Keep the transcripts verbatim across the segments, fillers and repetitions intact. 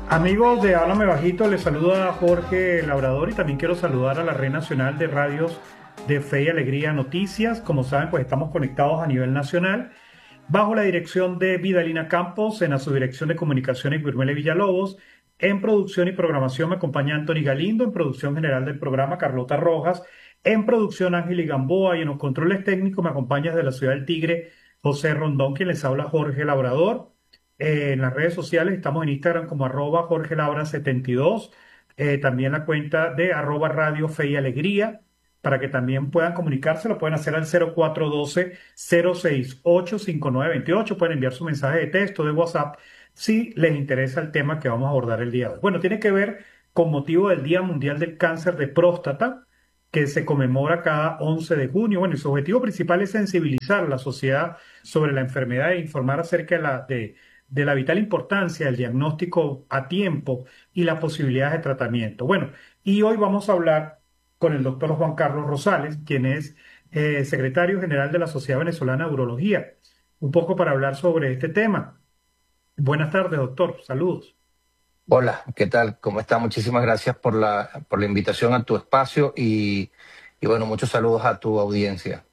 Amigos de Háblame Bajito, les saluda Jorge Labrador y también quiero saludar a la Red Nacional de Radios de Fe y Alegría Noticias. Como saben, pues estamos conectados a nivel nacional bajo la dirección de Vidalina Campos, en la subdirección de comunicaciones Guilherme Villalobos. En producción y programación me acompaña Anthony Galindo, en producción general del programa Carlota Rojas, en producción Ángel Gamboa y en los controles técnicos me acompaña desde la ciudad del Tigre José Rondón, quien les habla Jorge Labrador. Eh, en las redes sociales estamos en Instagram como arroba Jorge Labra setenta y dos, eh, también la cuenta de arroba Radio Fe y Alegría, para que también puedan comunicarse, lo pueden hacer al cero cuatro uno dos, cero seis ocho, cinco nueve dos ocho, pueden enviar su mensaje de texto, de WhatsApp, si les interesa el tema que vamos a abordar el día de hoy. Bueno, tiene que ver con motivo del Día Mundial del Cáncer de Próstata, que se conmemora cada once de junio. Bueno, y su objetivo principal es sensibilizar a la sociedad sobre la enfermedad e informar acerca de la, de, de la vital importancia del diagnóstico a tiempo y las posibilidades de tratamiento. Bueno, y hoy vamos a hablar con el doctor Juan Carlos Rosales, quien es eh, secretario general de la Sociedad Venezolana de Urología, un poco para hablar sobre este tema. Buenas tardes, doctor. Saludos. Hola, ¿qué tal? ¿Cómo está? Muchísimas gracias por la, por la invitación a tu espacio y, y bueno, muchos saludos a tu audiencia.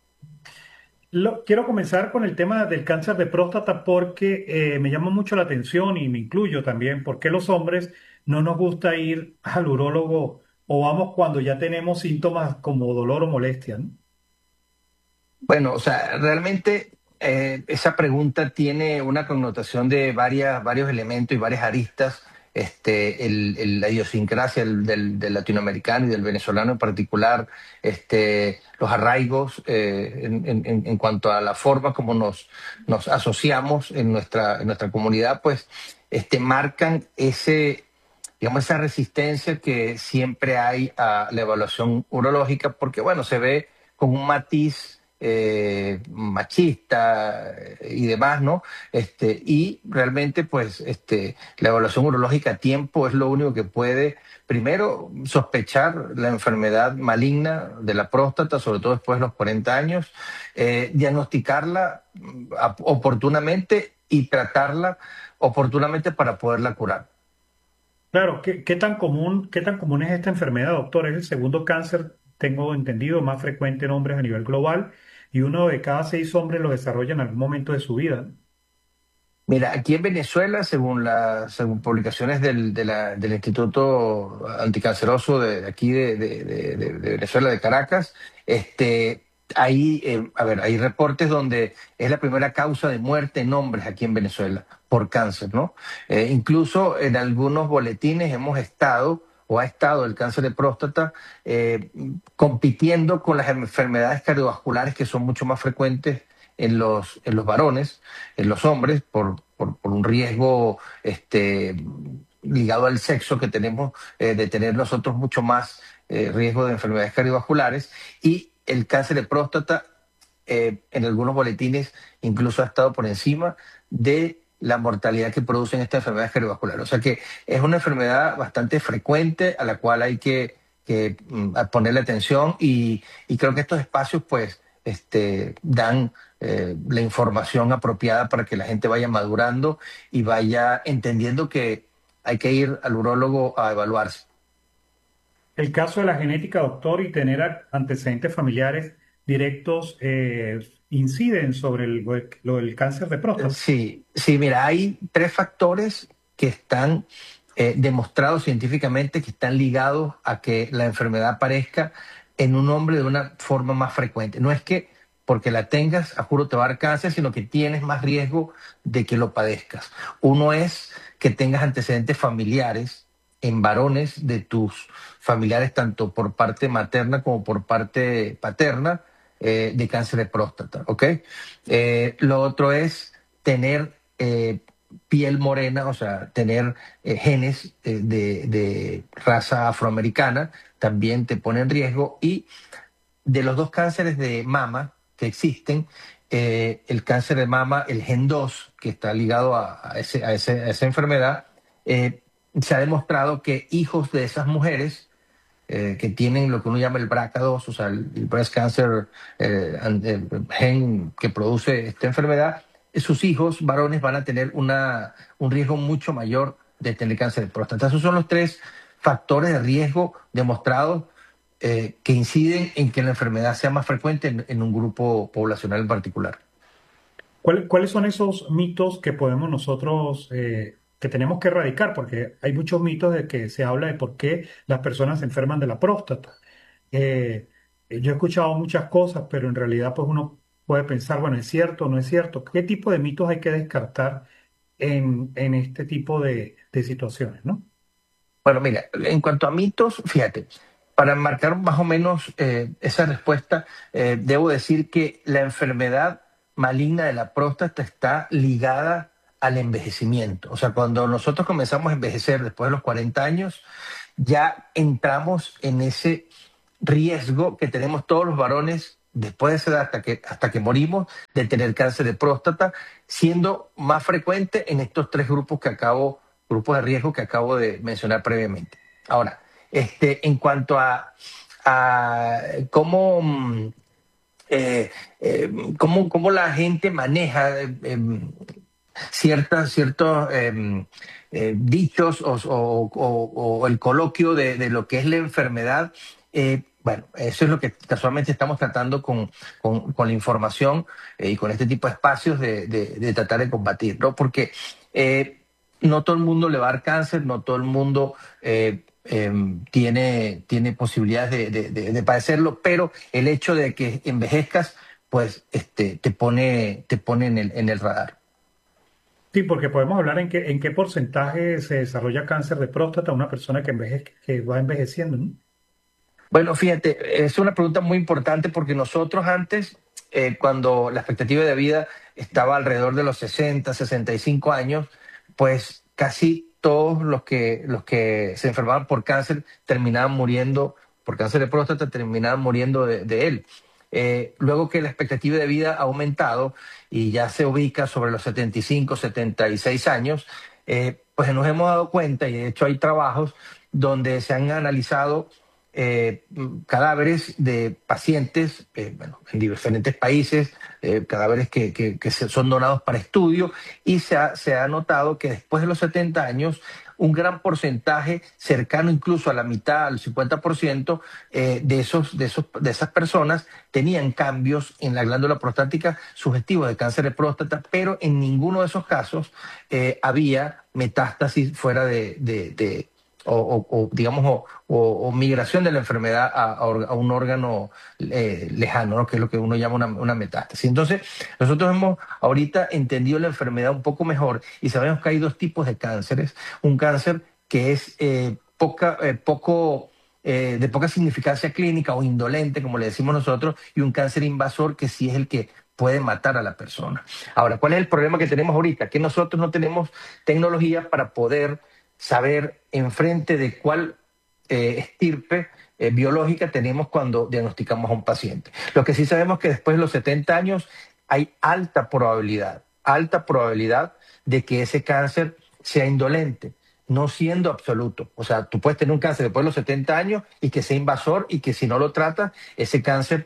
Lo- quiero comenzar con el tema del cáncer de próstata porque eh, me llama mucho la atención y me incluyo también, porque los hombres no nos gusta ir al urólogo o vamos cuando ya tenemos síntomas como dolor o molestia, ¿no? Bueno, o sea, realmente eh, esa pregunta tiene una connotación de varias, varios elementos y varias aristas. Este, el, el- la idiosincrasia del, del- del latinoamericano y del venezolano en particular, este, los arraigos eh, en, en- en- en cuanto a la forma como nos, nos asociamos en nuestra, en nuestra comunidad, pues este, marcan ese, digamos, esa resistencia que siempre hay a la evaluación urológica, porque bueno, se ve con un matiz eh, machista eh, y demás, ¿no? Este, y realmente, pues, este, la evaluación urológica a tiempo es lo único que puede, primero, sospechar la enfermedad maligna de la próstata, sobre todo después de los cuarenta años, eh, diagnosticarla mm, oportunamente y tratarla oportunamente para poderla curar. Claro, ¿qué, qué tan común, qué tan común es esta enfermedad, doctor? Es el segundo cáncer, tengo entendido, más frecuente en hombres a nivel global y uno de cada seis hombres lo desarrolla en algún momento de su vida, ¿no? Mira, aquí en Venezuela, según, la, según publicaciones del, de la- del Instituto Anticanceroso de, de aquí de, de- de- de- de Venezuela, de Caracas, este, hay, eh, a ver, hay reportes donde es la primera causa de muerte en hombres aquí en Venezuela por cáncer, ¿no? Eh, incluso en algunos boletines hemos estado o ha estado el cáncer de próstata eh, compitiendo con las enfermedades cardiovasculares que son mucho más frecuentes en los, en los varones, en los hombres, por, por, por un riesgo este, ligado al sexo que tenemos, eh, de tener nosotros mucho más eh, riesgo de enfermedades cardiovasculares. Y el cáncer de próstata, eh, en algunos boletines, incluso ha estado por encima de la mortalidad que producen estas enfermedades cardiovasculares. O sea que es una enfermedad bastante frecuente a la cual hay que, que mm, a ponerle atención y, y creo que estos espacios pues este, dan eh, la información apropiada para que la gente vaya madurando y vaya entendiendo que hay que ir al urólogo a evaluarse. El caso de la genética, doctor, y tener a- antecedentes familiares directos eh, inciden sobre el, lo del cáncer de Eh, próstata. Sí, sí, mira, hay tres factores que están eh, demostrados científicamente que están ligados a que la enfermedad aparezca en un hombre de una forma más frecuente. No es que porque la tengas, a juro te va a dar cáncer, sino que tienes más riesgo de que lo padezcas. Uno es que tengas antecedentes familiares en varones de tus familiares, tanto por parte materna como por parte paterna, eh, de cáncer de próstata, ¿ok? Eh, lo otro es tener eh, piel morena, o sea, tener eh, genes eh, de, de raza afroamericana, también te pone en riesgo. Y de los dos cánceres de mama que existen, eh, el cáncer de mama, el gen dos, que está ligado a, a ese- a ese- a esa enfermedad, eh, se ha demostrado que hijos de esas mujeres eh, que tienen lo que uno llama el B R C A dos, o sea, el, el breast cancer eh, and- eh, gen que produce esta enfermedad, sus hijos varones van a tener una, un riesgo mucho mayor de tener cáncer de próstata. Esos son los tres factores de riesgo demostrados eh, que inciden en que la enfermedad sea más frecuente en, en un grupo poblacional en particular. ¿Cuál- ¿Cuáles son esos mitos que podemos nosotros, eh, que tenemos que erradicar? Porque hay muchos mitos de que se habla de por qué las personas se enferman de la próstata. Eh, yo he escuchado muchas cosas, pero en realidad pues uno puede pensar, bueno, ¿es cierto o no es cierto? ¿Qué tipo de mitos hay que descartar en, en este tipo de, de situaciones, ¿no? Bueno, mira, en cuanto a mitos, fíjate, para marcar más o menos eh, esa respuesta, eh, debo decir que la enfermedad maligna de la próstata está ligada al envejecimiento. O sea, cuando nosotros comenzamos a envejecer después de los cuarenta años, ya entramos en ese riesgo que tenemos todos los varones después de esa edad hasta que, hasta que morimos de tener cáncer de próstata, siendo más frecuente en estos tres grupos que acabo, grupos de riesgo que acabo de mencionar previamente. Ahora, este, en cuanto a, a cómo, mm, eh, eh, cómo, cómo la gente maneja eh, em, ciertas, ciertos eh, eh, dichos o, o- o- o el coloquio de, de lo que es la enfermedad. Eh, bueno, eso es lo que casualmente estamos tratando con, con- con la información eh, y con este tipo de espacios de, de- de tratar de combatir, ¿no? Porque eh, no todo el mundo le va a dar cáncer, no todo el mundo eh, em, tiene, tiene posibilidades de, de- de- de padecerlo, pero el hecho de que envejezcas, pues este, te pone, te pone en el, en el radar. Sí, porque podemos hablar en qué, en qué porcentaje se desarrolla cáncer de próstata a una persona que envejece, que va envejeciendo, ¿no? Bueno, fíjate, es una pregunta muy importante porque nosotros antes, eh, cuando la expectativa de vida estaba alrededor de los sesenta, sesenta y cinco años, pues casi todos los que, los que se enfermaban por cáncer terminaban muriendo, por cáncer de próstata, terminaban muriendo de, de él. Eh, luego que la expectativa de vida ha aumentado y ya se ubica sobre los setenta y cinco, setenta y seis años, eh, pues nos hemos dado cuenta, y de hecho hay trabajos donde se han analizado eh, cadáveres de pacientes, eh, bueno, en diferentes países, eh, cadáveres que, que- que se- son donados para estudio, y se ha, se ha notado que después de los setenta años, un gran porcentaje, cercano incluso a la mitad, al cincuenta por ciento, eh, de, esos, de, esos, de esas personas tenían cambios en la glándula prostática sugestivos de cáncer de próstata, pero en ninguno de esos casos eh, había metástasis fuera de, de- de- o, o- o, digamos, o, o- o migración de la enfermedad a, a or- a un órgano eh, lejano, ¿no? Que es lo que uno llama una, una metástasis. Entonces, nosotros hemos ahorita entendido la enfermedad un poco mejor y sabemos que hay dos tipos de cánceres. Un cáncer que es eh, poca, eh, poco, eh, de poca significancia clínica o indolente, como le decimos nosotros, y un cáncer invasor que sí es el que puede matar a la persona. Ahora, ¿cuál es el problema que tenemos ahorita? Que nosotros no tenemos tecnología para poder saber enfrente de cuál eh, estirpe eh, biológica tenemos cuando diagnosticamos a un paciente. Lo que sí sabemos es que después de los setenta años hay alta probabilidad, alta probabilidad de que ese cáncer sea indolente, no siendo absoluto. O sea, tú puedes tener un cáncer después de los setenta años y que sea invasor y que si no lo tratas, ese cáncer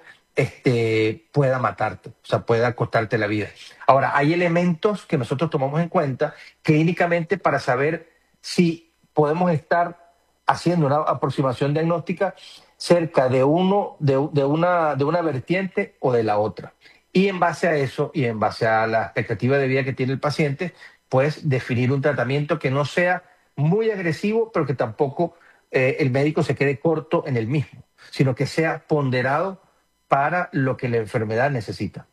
este, pueda matarte, o sea, pueda costarte la vida. Ahora, hay elementos que nosotros tomamos en cuenta clínicamente para saber si podemos estar haciendo una aproximación diagnóstica cerca de uno, de, de una, de una vertiente o de la otra. Y en base a eso y en base a la expectativa de vida que tiene el paciente, pues definir un tratamiento que no sea muy agresivo, pero que tampoco eh, el médico se quede corto en el mismo, sino que sea ponderado para lo que la enfermedad necesita.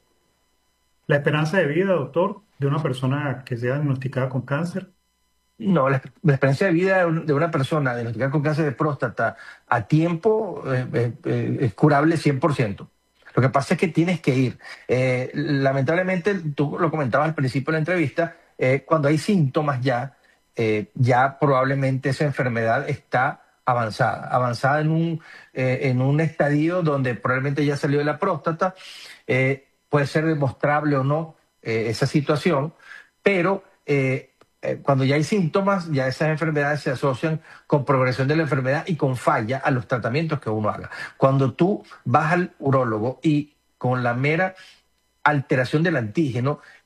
La esperanza de vida, doctor, de una persona que sea diagnosticada con cáncer. No, la, la experiencia de vida de un- de una persona diagnosticada con cáncer de próstata a tiempo eh, eh, eh, es curable cien por ciento. Lo que pasa es que tienes que ir. Eh, lamentablemente, tú lo comentabas al principio de la entrevista, eh, cuando hay síntomas ya, eh, ya probablemente esa enfermedad está avanzada, avanzada en un, eh, en un estadio donde probablemente ya salió de la próstata. Eh, puede ser demostrable o no eh, esa situación, pero eh, eh, cuando ya hay síntomas, ya esas enfermedades se asocian con progresión de la enfermedad y con falla a los tratamientos que uno haga. Cuando tú vas al urólogo y con la mera alteración del antígeno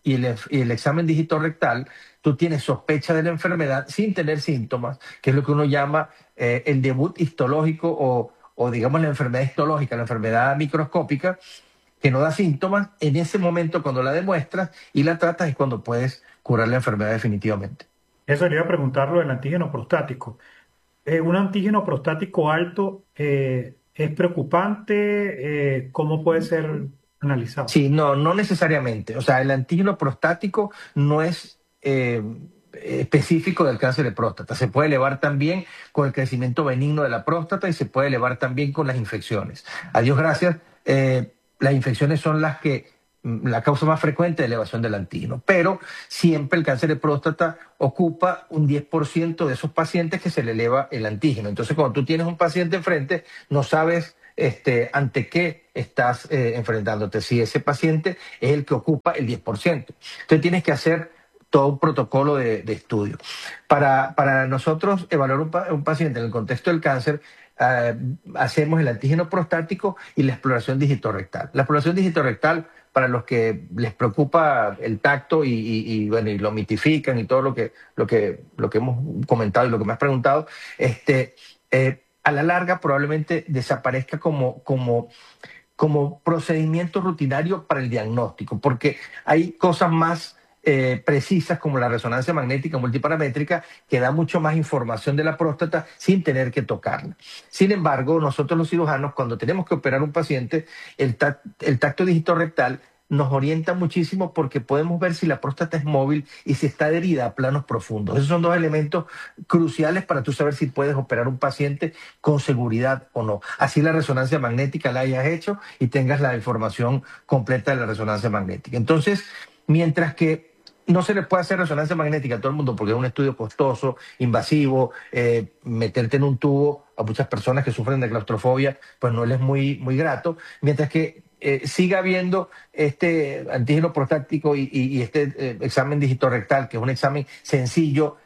y el, y el examen dígito rectal, tú tienes sospecha de la enfermedad sin tener síntomas, que es lo que uno llama eh, el debut histológico o, o digamos la enfermedad histológica, la enfermedad microscópica, que no da síntomas. En ese momento, cuando la demuestras y la tratas, es cuando puedes curar la enfermedad definitivamente. Eso le iba a preguntar lo del antígeno prostático. Eh, ¿un antígeno prostático alto eh, es preocupante? Eh, ¿cómo puede ser analizado? Sí, no, no necesariamente. O sea, el antígeno prostático no es eh, específico del cáncer de próstata. Se puede elevar también con el crecimiento benigno de la próstata y se puede elevar también con las infecciones. A Dios gracias, eh, las infecciones son las que la causa más frecuente de elevación del antígeno, pero siempre el cáncer de próstata ocupa un diez por ciento de esos pacientes que se le eleva el antígeno. Entonces, cuando tú tienes un paciente enfrente, no sabes este, ante qué estás eh, enfrentándote, si ese paciente es el que ocupa el diez por ciento. Entonces, tienes que hacer todo un protocolo de, de estudio. Para, para nosotros evaluar un, pa un paciente en el contexto del cáncer, eh, hacemos el antígeno prostático y la exploración digitorrectal. La exploración digitorrectal, para los que les preocupa el tacto y, y, y, bueno, y lo mitifican y todo lo que, lo, que, lo que hemos comentado y lo que me has preguntado, este, eh, a la larga probablemente desaparezca como, como, como procedimiento rutinario para el diagnóstico, porque hay cosas más Eh, precisas como la resonancia magnética multiparamétrica que da mucho más información de la próstata sin tener que tocarla. Sin embargo, nosotros los cirujanos, cuando tenemos que operar un paciente, el, tac el tacto digitorrectal nos orienta muchísimo porque podemos ver si la próstata es móvil y si está adherida a planos profundos. Esos son dos elementos cruciales para tú saber si puedes operar un paciente con seguridad o no. Así la resonancia magnética la hayas hecho y tengas la información completa de la resonancia magnética. Entonces, mientras que no se le puede hacer resonancia magnética a todo el mundo porque es un estudio costoso, invasivo, eh, meterte en un tubo a muchas personas que sufren de claustrofobia, pues no les es muy, muy grato, mientras que eh, siga habiendo este antígeno prostático y, y, y este eh, examen digitorrectal, que es un examen sencillo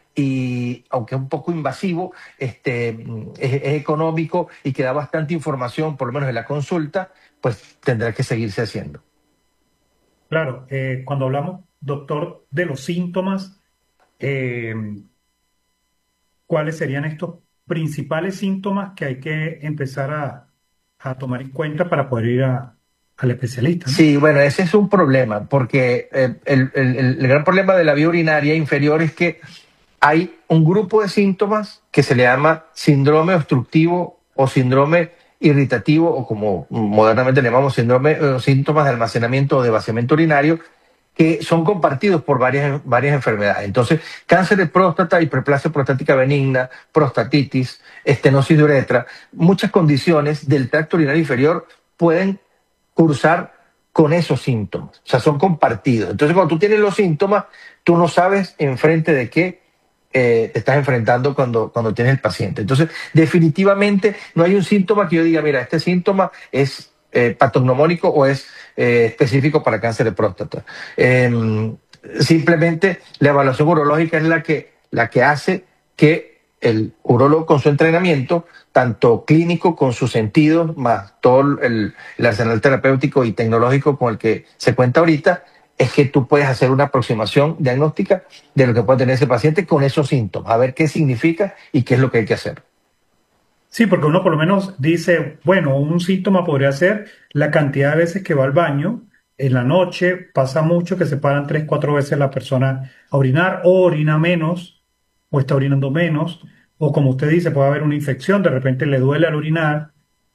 y aunque es un poco invasivo, este, es, es económico y que da bastante información, por lo menos en la consulta, pues tendrá que seguirse haciendo. Claro, eh, cuando hablamos, doctor, de los síntomas, eh, ¿cuáles serían estos principales síntomas que hay que empezar a, a tomar en cuenta para poder ir a, al especialista, ¿no? Sí, bueno, ese es un problema, porque eh, el, el, el gran problema de la vía urinaria inferior es que hay un grupo de síntomas que se le llama síndrome obstructivo o síndrome irritativo, o como modernamente le llamamos síndrome o síntomas de almacenamiento o de vaciamiento urinario, que son compartidos por varias, varias enfermedades. Entonces, cáncer de próstata, hiperplasia prostática benigna, prostatitis, estenosis de uretra, muchas condiciones del tracto urinario inferior pueden cursar con esos síntomas, o sea, son compartidos. Entonces, cuando tú tienes los síntomas, tú no sabes enfrente de qué eh, te estás enfrentando cuando, cuando tienes el paciente. Entonces, definitivamente no hay un síntoma que yo diga, mira, este síntoma es eh, patognomónico o es eh, específico para cáncer de próstata. Eh, simplemente la evaluación urológica es la que, la que hace que el urólogo con su entrenamiento, tanto clínico con sus sentidos, más todo el, el arsenal terapéutico y tecnológico con el que se cuenta ahorita, es que tú puedes hacer una aproximación diagnóstica de lo que puede tener ese paciente con esos síntomas, a ver qué significa y qué es lo que hay que hacer. Sí, porque uno por lo menos dice, bueno, un síntoma podría ser la cantidad de veces que va al baño en la noche. Pasa mucho que se paran tres, cuatro veces la persona a orinar, o orina menos, o está orinando menos, o como usted dice, puede haber una infección, de repente le duele al orinar,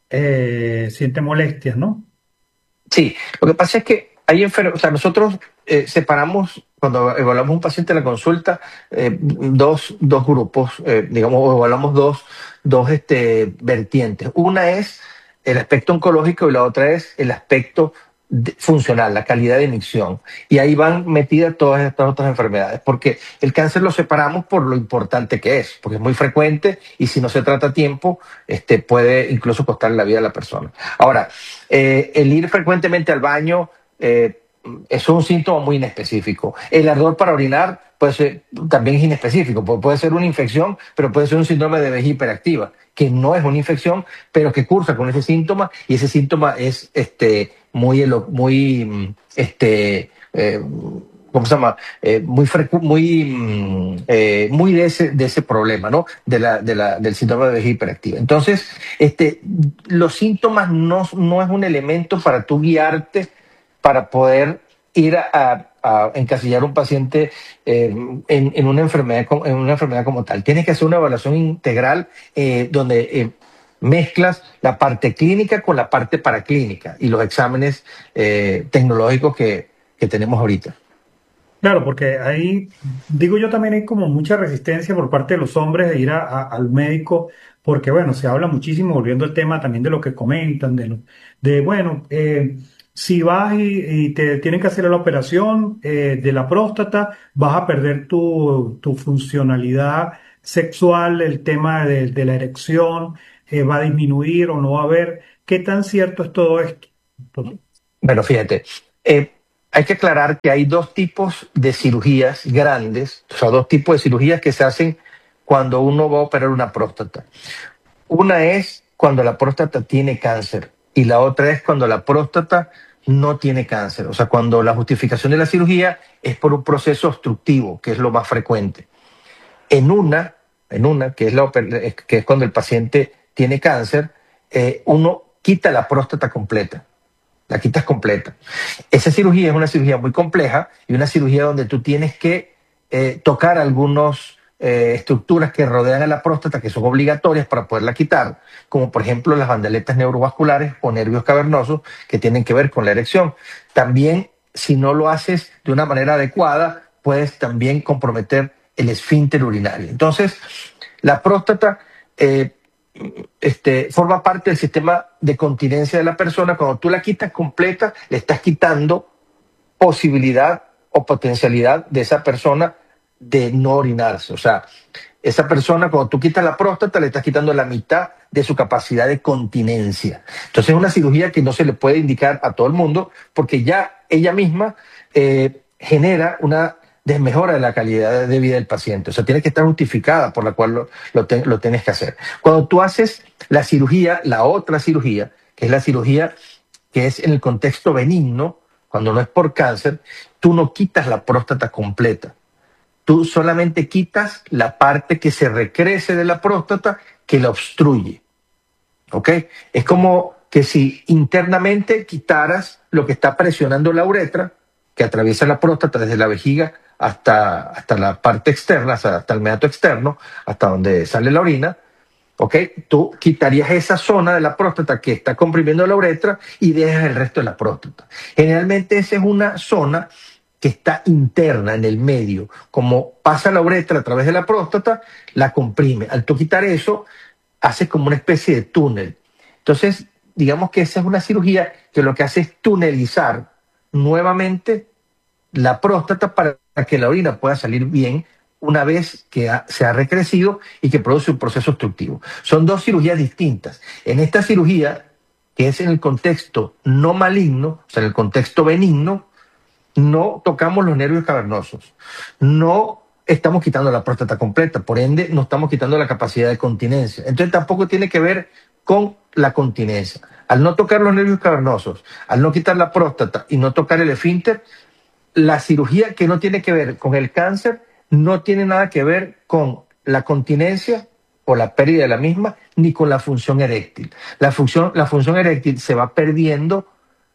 eh, siente molestias, ¿no? Sí, lo que pasa es que hay enfermedades, o sea, nosotros eh, separamos, cuando evaluamos un paciente en la consulta, eh, dos, dos grupos, eh, digamos, o evaluamos dos, dos este, vertientes. Una es el aspecto oncológico y la otra es el aspecto de- funcional, la calidad de emisión. Y ahí van metidas todas estas otras enfermedades, porque el cáncer lo separamos por lo importante que es, porque es muy frecuente y si no se trata a tiempo, este, puede incluso costar la vida a la persona. Ahora, eh, el ir frecuentemente al baño, eh, eso es un síntoma muy inespecífico. El ardor para orinar pues, eh, también es inespecífico. Pu- Puede ser una infección, pero puede ser un síndrome de vejiga hiperactiva, que no es una infección, pero que cursa con ese síntoma y ese síntoma es este, muy, elo- muy mm, este, eh, ¿cómo se llama? Eh, muy frecu muy, mm, eh, muy de ese, de ese problema, ¿no? De la, de la, del síndrome de vejiga hiperactiva. Entonces, este, los síntomas no, no es un elemento para tú guiarte para poder ir a, a encasillar un paciente eh, en, en, una enfermedad, en una enfermedad como tal. Tienes que hacer una evaluación integral eh, donde eh, mezclas la parte clínica con la parte paraclínica y los exámenes eh, tecnológicos que, que tenemos ahorita. Claro, porque ahí, digo yo también hay como mucha resistencia por parte de los hombres de ir a- a- al médico, porque bueno, se habla muchísimo, volviendo al tema también de lo que comentan, de, lo- de bueno, eh, si vas y, y te tienen que hacer la operación eh, de la próstata, vas a perder tu, tu funcionalidad sexual, el tema de, de la erección eh, va a disminuir o no va a haber. ¿Qué tan cierto es todo esto? Bueno, fíjate, eh, hay que aclarar que hay dos tipos de cirugías grandes, o sea, dos tipos de cirugías que se hacen cuando uno va a operar una próstata. Una es cuando la próstata tiene cáncer y la otra es cuando la próstata no tiene cáncer, o sea, cuando la justificación de la cirugía es por un proceso obstructivo, que es lo más frecuente. En una, en una que, es la, que es cuando el paciente tiene cáncer, eh, uno quita la próstata completa. La quitas completa. Esa cirugía es una cirugía muy compleja y una cirugía donde tú tienes que eh, tocar algunas eh, estructuras que rodean a la próstata que son obligatorias para poderla quitar, como por ejemplo las bandeletas neurovasculares o nervios cavernosos que tienen que ver con la erección. También, si no lo haces de una manera adecuada, puedes también comprometer el esfínter urinario. Entonces, la próstata eh, este, forma parte del sistema de continencia de la persona. Cuando tú la quitas completa, le estás quitando posibilidad o potencialidad de esa persona de no orinarse. O sea, esa persona, cuando tú quitas la próstata, le estás quitando la mitad de su capacidad de continencia. Entonces es una cirugía que no se le puede indicar a todo el mundo porque ya ella misma eh, genera una desmejora de la calidad de vida del paciente. O sea, tiene que estar justificada por la cual lo, lo, te, lo tienes que hacer. Cuando tú haces la cirugía, la otra cirugía, que es la cirugía que es en el contexto benigno, cuando no es por cáncer, tú no quitas la próstata completa. Tú solamente quitas la parte que se recrece de la próstata que la obstruye. ¿Ok? Es como que si internamente quitaras lo que está presionando la uretra, que atraviesa la próstata desde la vejiga hasta, hasta la parte externa, hasta el meato externo, hasta donde sale la orina, ¿ok? Tú quitarías esa zona de la próstata que está comprimiendo la uretra y dejas el resto de la próstata. Generalmente esa es una zona que está interna en el medio. Como pasa la uretra a través de la próstata, la comprime. Al tú quitar eso, haces como una especie de túnel. Entonces, digamos que esa es una cirugía que lo que hace es tunelizar nuevamente la próstata para que la orina pueda salir bien una vez que ha, se ha recrecido y que produce un proceso obstructivo. Son dos cirugías distintas. En esta cirugía, que es en el contexto no maligno, o sea, en el contexto benigno, no tocamos los nervios cavernosos, no estamos quitando la próstata completa, por ende no estamos quitando la capacidad de continencia. Entonces tampoco tiene que ver con la continencia. Al no tocar los nervios cavernosos, al no quitar la próstata y no tocar el esfínter, la cirugía que no tiene que ver con el cáncer no tiene nada que ver con la continencia o la pérdida de la misma, ni con la función eréctil. La función, la función eréctil se va perdiendo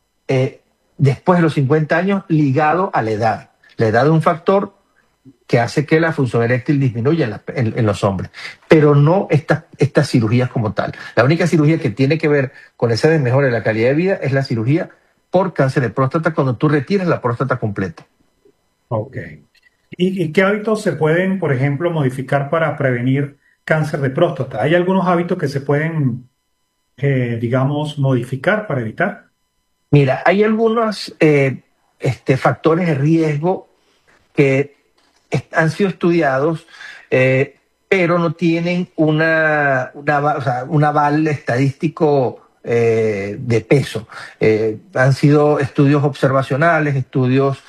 eh, después de los cincuenta años ligado a la edad. La edad es un factor que hace que la función eréctil disminuya en, la, en, en los hombres, pero no estas estas cirugías como tal. La única cirugía que tiene que ver con esa desmejora de la calidad de vida es la cirugía por cáncer de próstata cuando tú retiras la próstata completa. Ok. ¿Y, y qué hábitos se pueden, por ejemplo, modificar para prevenir cáncer de próstata? ¿Hay algunos hábitos que se pueden, eh, digamos, modificar para evitar? Mira, hay algunos eh, este, factores de riesgo que est- han sido estudiados, eh, pero no tienen una, una, va- o sea, un aval estadístico eh, de peso. Eh, han sido estudios observacionales, estudios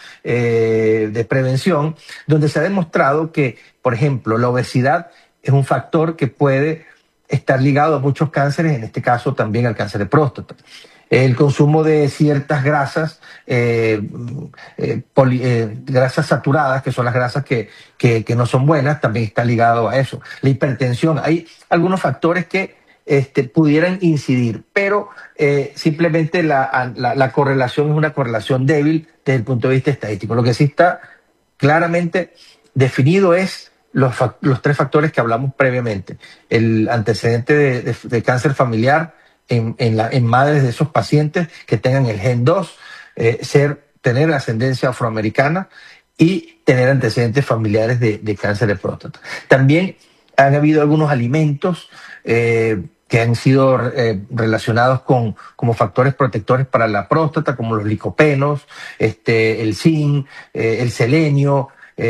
eh, de prevención, donde se ha demostrado que, por ejemplo, la obesidad es un factor que puede estar ligado a muchos cánceres, en este caso también al cáncer de próstata. El consumo de ciertas grasas, eh, eh, poli, eh, grasas saturadas, que son las grasas que, que, que no son buenas, también está ligado a eso. La hipertensión, hay algunos factores que este, pudieran incidir, pero eh, simplemente la, la, la correlación es una correlación débil desde el punto de vista estadístico. Lo que sí está claramente definido es los, los tres factores que hablamos previamente. El antecedente de, de, de cáncer familiar en, en, la, en madres de esos pacientes que tengan el gen dos, eh, ser, tener ascendencia afroamericana y tener antecedentes familiares de, de cáncer de próstata. También han habido algunos alimentos eh, que han sido eh, relacionados con como factores protectores para la próstata, como los licopenos, este, el zinc, eh, el selenio,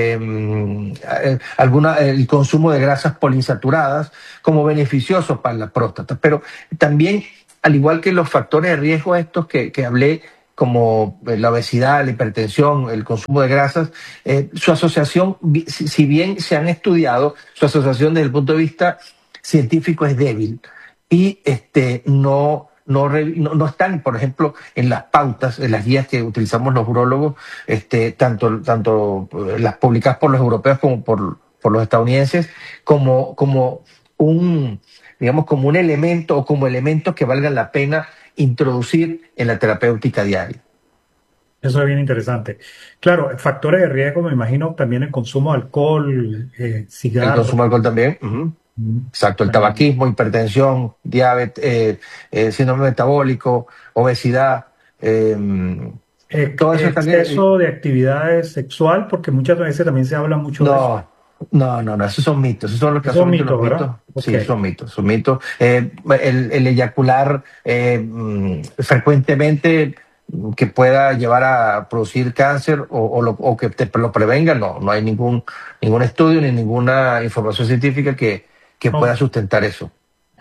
eh, alguna, el consumo de grasas poliinsaturadas como beneficiosos para la próstata. Pero también, al igual que los factores de riesgo estos que, que hablé, como la obesidad, la hipertensión, el consumo de grasas, eh, su asociación, si, si bien se han estudiado, su asociación desde el punto de vista científico es débil y este, no, no, no, no están, por ejemplo, en las pautas, en las guías que utilizamos los urólogos, este, tanto, tanto las publicadas por los europeos como por, por los estadounidenses, como, como un, digamos, como un elemento o como elementos que valgan la pena introducir en la terapéutica diaria. Eso es bien interesante. Claro, factores de riesgo, me imagino, también el consumo de alcohol, eh, El cigarros. consumo de alcohol también. Uh-huh. Mm, Exacto, el bueno, tabaquismo, hipertensión, diabetes, eh, eh, síndrome metabólico, obesidad, eh, ex- todo eso también. Eh, exceso de actividad sexual, porque muchas veces también se habla mucho de eso. no, no, no, no, esos son mitos, esos son los Esos son casualmente los mitos, ¿verdad? mitos. Ok. Sí, son mitos, son mitos. Eh, el, el eyacular eh, mm, frecuentemente mm, que pueda llevar a producir cáncer o, o, lo, o que te lo prevenga, no, no hay ningún, ningún estudio ni ninguna información científica que, que pueda No. sustentar eso.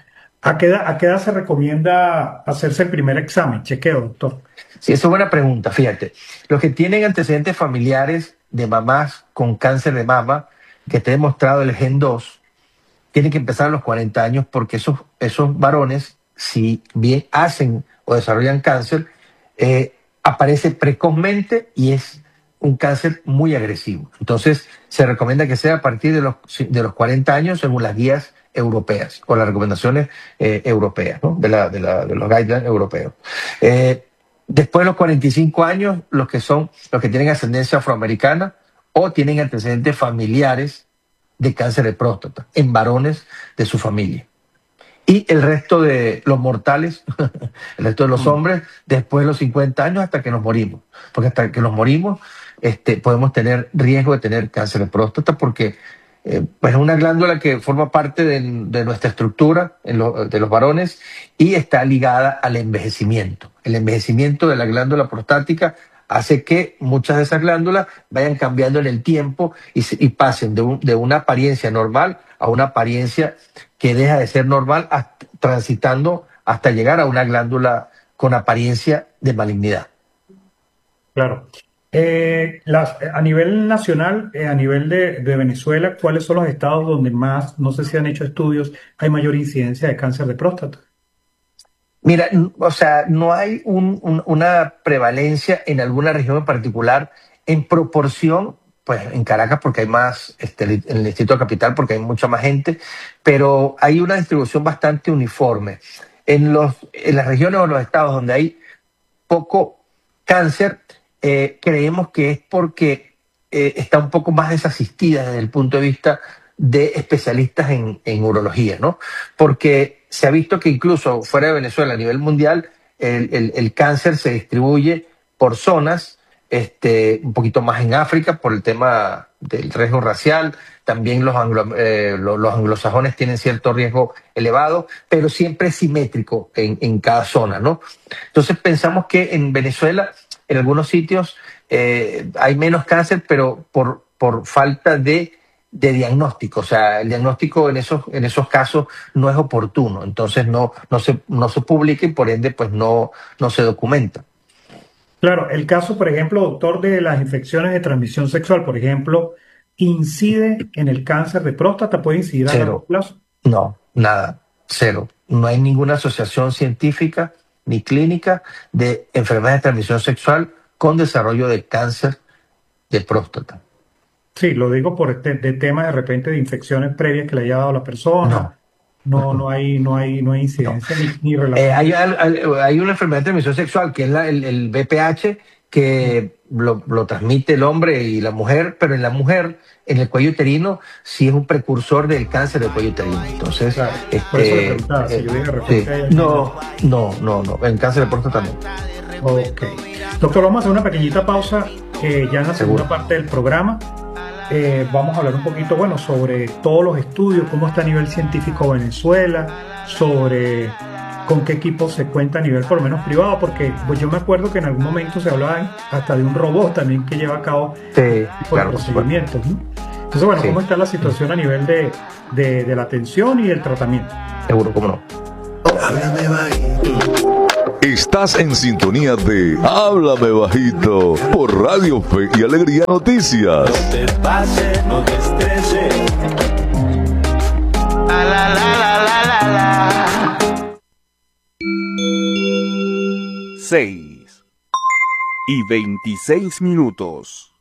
¿A qué edad, a qué edad se recomienda hacerse el primer examen, chequeo, doctor? Sí, esa es buena pregunta, fíjate. Los que tienen antecedentes familiares de mamás con cáncer de mama, que te he demostrado el gen dos, tienen que empezar a los cuarenta años porque esos, esos varones, si bien hacen o desarrollan cáncer, eh, aparece precozmente y es un cáncer muy agresivo. Entonces, se recomienda que sea a partir de los, de los cuarenta años según las guías europeas o las recomendaciones eh, europeas, ¿no? de, la, de, la, de los guidelines europeos. Eh, después de los cuarenta y cinco años, los que son los que tienen ascendencia afroamericana o tienen antecedentes familiares de cáncer de próstata en varones de su familia. Y el resto de los mortales, el resto de los Mm. hombres, después de los cincuenta años hasta que nos morimos. Porque hasta que nos morimos este, podemos tener riesgo de tener cáncer de próstata porque eh, pues es una glándula que forma parte de, de nuestra estructura en lo, de los varones y está ligada al envejecimiento. El envejecimiento de la glándula prostática hace que muchas de esas glándulas vayan cambiando en el tiempo y, y pasen de, un, de una apariencia normal a una apariencia que deja de ser normal, hasta, transitando hasta llegar a una glándula con apariencia de malignidad. Claro. Eh, las, a nivel nacional, eh, a nivel de, de Venezuela, ¿cuáles son los estados donde más, no sé si han hecho estudios, hay mayor incidencia de cáncer de próstata? Mira, o sea, no hay un, un, una prevalencia en alguna región en particular en proporción, pues en Caracas porque hay más, este, en el distrito capital porque hay mucha más gente, pero hay una distribución bastante uniforme. En, los, en las regiones o los estados donde hay poco cáncer, eh, creemos que es porque eh, está un poco más desasistida desde el punto de vista de especialistas en, en urología, ¿no? Porque se ha visto que incluso fuera de Venezuela, a nivel mundial, el, el, el cáncer se distribuye por zonas, este, un poquito más en África por el tema del riesgo racial, también los, anglo, eh, los, los anglosajones tienen cierto riesgo elevado, pero siempre es simétrico en, en cada zona, ¿no? Entonces pensamos que en Venezuela, en algunos sitios, eh, hay menos cáncer, pero por, por falta de de diagnóstico, o sea, el diagnóstico en esos, en esos casos no es oportuno, entonces no, no, se, no se publica y por ende pues no, no se documenta. Claro, el caso, por ejemplo, doctor, de las infecciones de transmisión sexual, por ejemplo, ¿incide en el cáncer de próstata? ¿Puede incidir a largo Cero, plazo? no, nada, cero. No hay ninguna asociación científica ni clínica de enfermedades de transmisión sexual con desarrollo de cáncer de próstata. Sí, lo digo por este de temas de repente de infecciones previas que le haya dado a la persona. No, no, no hay, no hay, no hay incidencia no. ni, ni relación. Eh, hay, hay una enfermedad de transmisión sexual que es la, el, el V P H, que lo, lo transmite el hombre y la mujer, pero en la mujer, en el cuello uterino, sí es un precursor del cáncer del cuello uterino. Entonces, claro, este, por eso le preguntaba, si yo dije sí. no, no, no, no, en cáncer de próstata no. Ok. Doctor, vamos a hacer una pequeñita pausa eh, ya en la segunda parte del programa. Eh, vamos a hablar un poquito, bueno, sobre todos los estudios, cómo está a nivel científico Venezuela, sobre con qué equipos se cuenta a nivel por lo menos privado, porque pues yo me acuerdo que en algún momento se hablaba hasta de un robot también que lleva a cabo sí, claro, procedimientos, ¿no? Entonces, bueno, sí. ¿Cómo está la situación a nivel de, de, de la atención y el tratamiento? Seguro, cómo no. Háblame bajito. Estás en sintonía de Háblame Bajito por Radio Fe y Alegría Noticias. No te pases, no te estreses. La, la, la, la, la, la, la. seis y veintiséis minutos.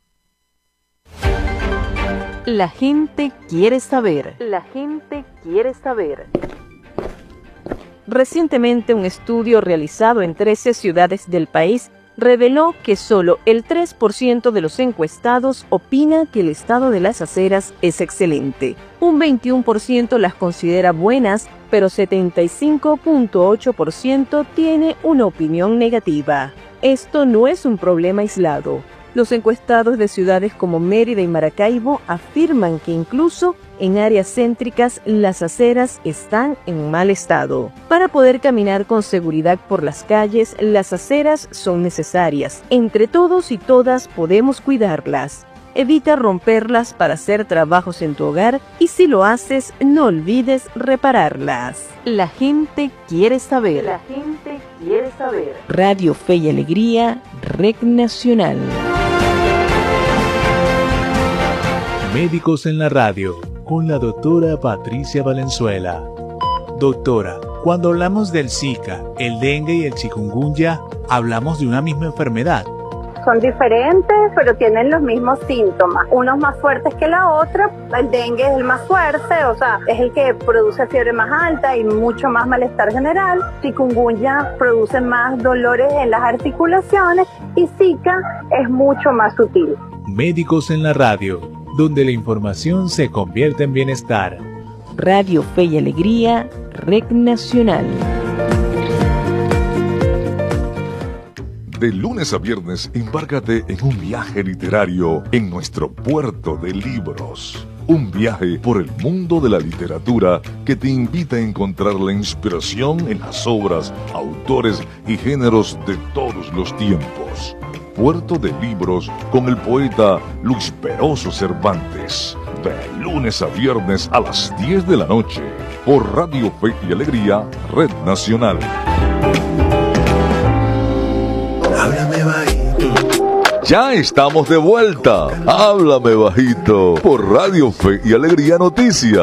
La gente quiere saber. La gente quiere saber. Recientemente, un estudio realizado en trece ciudades del país reveló que solo el tres por ciento de los encuestados opina que el estado de las aceras es excelente. Un veintiuno por ciento las considera buenas, pero setenta y cinco punto ocho por ciento tiene una opinión negativa. Esto no es un problema aislado. Los encuestados de ciudades como Mérida y Maracaibo afirman que incluso en áreas céntricas las aceras están en mal estado. Para poder caminar con seguridad por las calles, las aceras son necesarias. Entre todos y todas podemos cuidarlas. Evita romperlas para hacer trabajos en tu hogar y si lo haces, no olvides repararlas. La gente quiere saber. La gente quiere saber. Radio Fe y Alegría, Red Nacional. Médicos en la radio, con la doctora Patricia Valenzuela. Doctora, cuando hablamos del Zika, el dengue y el chikungunya, hablamos de una misma enfermedad. Son diferentes, pero tienen los mismos síntomas. Unos más fuertes que la otra. El dengue es el más fuerte, o sea, es el que produce fiebre más alta y mucho más malestar general. Chikungunya produce más dolores en las articulaciones y Zika es mucho más sutil. Médicos en la radio, donde la información se convierte en bienestar. Radio Fe y Alegría, Red Nacional. De lunes a viernes, embárcate en un viaje literario en nuestro puerto de libros. Un viaje por el mundo de la literatura que te invita a encontrar la inspiración en las obras, autores y géneros de todos los tiempos. Puerto de Libros con el poeta Luis Peroso Cervantes. De lunes a viernes a las diez de la noche por Radio Fe y Alegría, Red Nacional. Háblame bajito. Ya estamos de vuelta. Háblame Bajito por Radio Fe y Alegría Noticias.